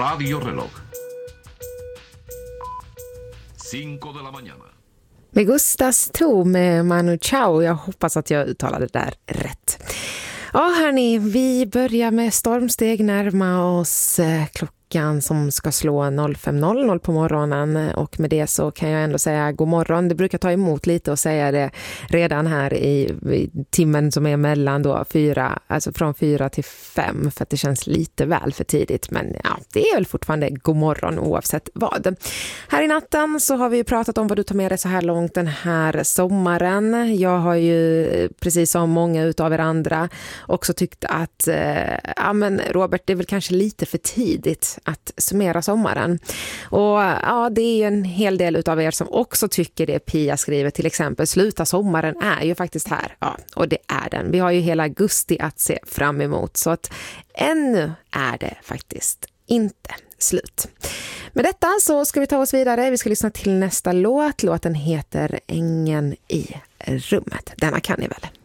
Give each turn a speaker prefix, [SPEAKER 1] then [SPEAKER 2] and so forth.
[SPEAKER 1] Radio Reloj. 5 de la mañana.
[SPEAKER 2] Med Gustas to med Manu Chao. Jag hoppas att jag uttalade det där rätt. Ja hörni, vi börjar med stormsteg närma oss klockan som ska slå 05.00 på morgonen, och med det så kan jag ändå säga god morgon. Det brukar ta emot lite och säga det redan här i timmen som är mellan då 4, alltså från 4 till 5, för att det känns lite väl för tidigt, men ja, det är väl fortfarande god morgon oavsett vad. Här i natten så har vi pratat om vad du tar med dig så här långt den här sommaren. Jag har ju precis som många utav er andra också tyckt att ja men Robert, det är väl kanske lite för tidigt att summera sommaren. Och ja, det är en hel del utav er som också tycker det. Pia skriver till exempel, sluta sommaren är ju faktiskt här. Ja, och det är den. Vi har ju hela augusti att se fram emot, så att ännu är det faktiskt inte slut. Med detta så ska vi ta oss vidare. Vi ska lyssna till nästa låt. Låten heter Ängen i rummet. Denna kan ni väl?